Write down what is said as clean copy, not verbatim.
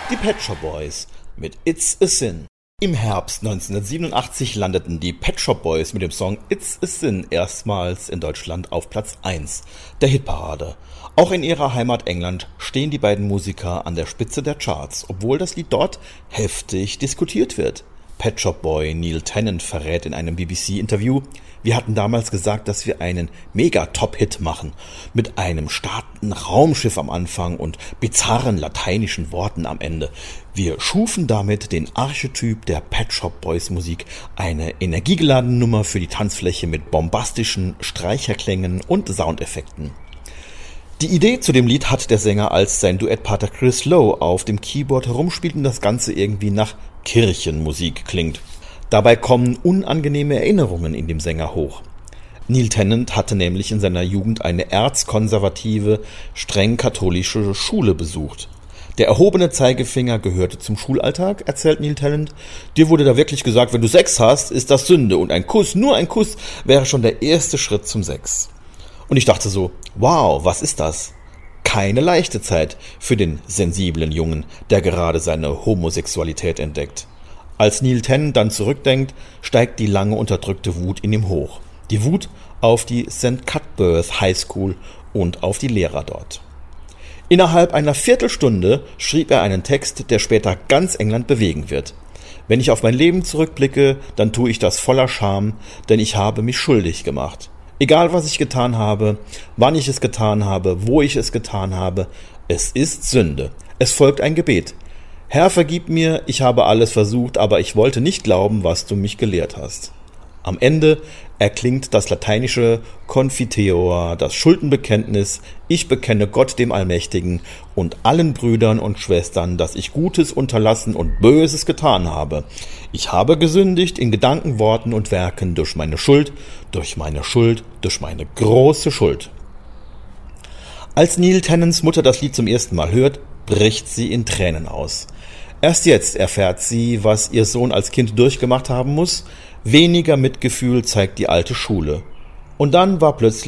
Die Pet Shop Boys mit It's a Sin. Im Herbst 1987 landeten die Pet Shop Boys mit dem Song It's a Sin erstmals in Deutschland auf Platz 1 der Hitparade. Auch in ihrer Heimat England stehen die beiden Musiker an der Spitze der Charts, obwohl das Lied dort heftig diskutiert wird. Pet Shop Boy Neil Tennant verrät in einem BBC-Interview: Wir hatten damals gesagt, dass wir einen Mega-Top-Hit machen, mit einem starken Raumschiff am Anfang und bizarren lateinischen Worten am Ende. Wir schufen damit den Archetyp der Pet Shop Boys Musik, eine energiegeladene Nummer für die Tanzfläche mit bombastischen Streicherklängen und Soundeffekten. Die Idee zu dem Lied hat der Sänger, als sein Duettpartner Chris Lowe auf dem Keyboard herumspielt und das Ganze irgendwie nach Kirchenmusik klingt. Dabei kommen unangenehme Erinnerungen in dem Sänger hoch. Neil Tennant hatte nämlich in seiner Jugend eine erzkonservative, streng katholische Schule besucht. Der erhobene Zeigefinger gehörte zum Schulalltag, erzählt Neil Tennant. Dir wurde da wirklich gesagt, wenn du Sex hast, ist das Sünde und ein Kuss, nur ein Kuss, wäre schon der erste Schritt zum Sex. Und ich dachte so, wow, was ist das? Keine leichte Zeit für den sensiblen Jungen, der gerade seine Homosexualität entdeckt. Als Neil Tennant dann zurückdenkt, steigt die lange unterdrückte Wut in ihm hoch. Die Wut auf die St. Cuthbert's High School und auf die Lehrer dort. Innerhalb einer Viertelstunde schrieb er einen Text, der später ganz England bewegen wird. Wenn ich auf mein Leben zurückblicke, dann tue ich das voller Scham, denn ich habe mich schuldig gemacht. Egal, was ich getan habe, wann ich es getan habe, wo ich es getan habe, es ist Sünde. Es folgt ein Gebet. Herr, vergib mir, ich habe alles versucht, aber ich wollte nicht glauben, was du mich gelehrt hast. Am Ende erklingt das lateinische Confiteor, das Schuldenbekenntnis: Ich bekenne Gott dem Allmächtigen und allen Brüdern und Schwestern, dass ich Gutes unterlassen und Böses getan habe. Ich habe gesündigt in Gedanken, Worten und Werken durch meine Schuld, durch meine große Schuld. Als Neil Tennants Mutter das Lied zum ersten Mal hört, bricht sie in Tränen aus. Erst jetzt erfährt sie, was ihr Sohn als Kind durchgemacht haben muss. Weniger Mitgefühl zeigt die alte Schule. Und dann war plötzlich